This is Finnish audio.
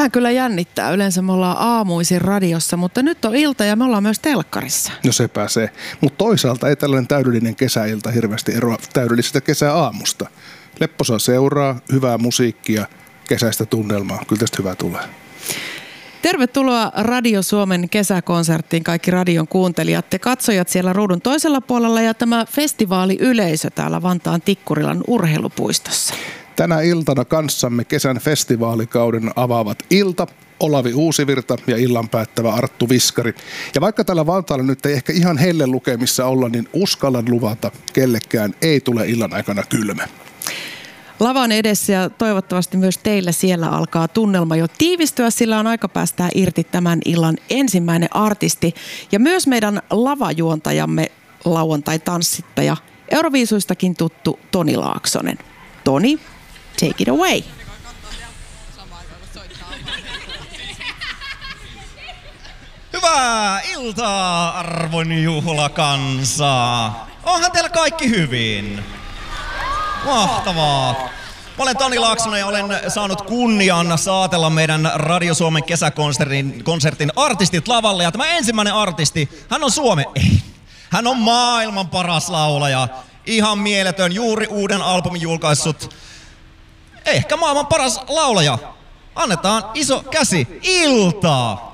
Vähän kyllä jännittää. Yleensä me ollaan aamuisin radiossa, mutta nyt on ilta ja me ollaan myös telkkarissa. No sepä se. Mutta toisaalta ei tällainen täydellinen kesäilta hirveästi eroa täydellisestä kesäaamusta. Lepposaa seuraa, hyvää musiikkia, kesäistä tunnelmaa. Kyllä tästä hyvää tulee. Tervetuloa Radio Suomen kesäkonserttiin kaikki radion kuuntelijat ja katsojat siellä ruudun toisella puolella ja tämä festivaaliyleisö täällä Vantaan Tikkurilan urheilupuistossa. Tänä iltana kanssamme kesän festivaalikauden avaavat Ilta, Olavi Uusivirta ja illan päättävä Arttu Viskari. Ja vaikka täällä Vantaalla nyt ei ehkä ihan helle lukemissa olla, niin uskallan luvata, kellekään ei tule illan aikana kylmä. Lavan edessä ja toivottavasti myös teillä siellä alkaa tunnelma jo tiivistyä, sillä on aika päästää irti tämän illan ensimmäinen artisti. Ja myös meidän lavajuontajamme, lauantai-tanssittaja, Euroviisuistakin tuttu Toni Laaksonen. Toni, take it away. Hyvää iltaa, arvon juhlakansa. Onhan teillä kaikki hyvin? Mahtavaa. Mä olen Toni Laaksonen ja olen saanut kunnian saatella meidän Radio Suomen kesäkonsertin artistit lavalle. Ja tämä ensimmäinen artisti, hän on hän on maailman paras laulaja. Ihan mieletön, juuri uuden albumin julkaissut. Ehkä maailman paras laulaja. Annetaan iso käsi Iltaa.